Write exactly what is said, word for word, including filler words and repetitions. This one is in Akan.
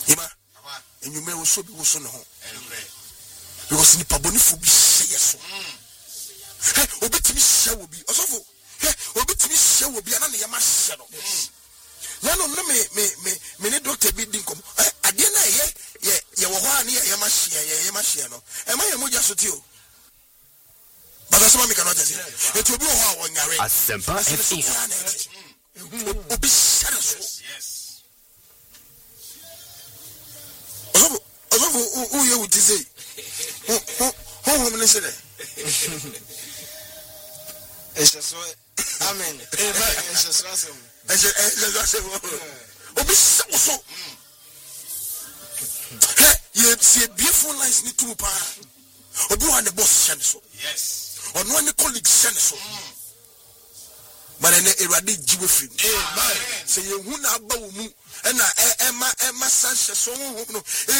Ima, and you may also be also no. Because nipa bonifu bi yeso. Hey, obetimi hye wo bi. Osofo. Hey, obetimi hye wo bi ana na yama hye no. Na no no me me me me ne doctor bi din kom. Eh, ade na ye ye ye wo ho ani yama hye ye yama hye no. E ma ye moja so ti o. Baba so ma me cannot say. Et obi wo ho a wonyare. Asempa F M. Obi hye so. Yes. Osofo, osofo who you would say? Who who who say that? It's just so amen. It's just awesome. It's just awesome. Obi so. Hey, you see beautiful lines need to pa. Obi one the boss shen so. Yes. Or no any colleague shen so. But then Eradi jiwe film. Amen. Say you hu na ba wo mu. E na e ma e ma sanche so ho no.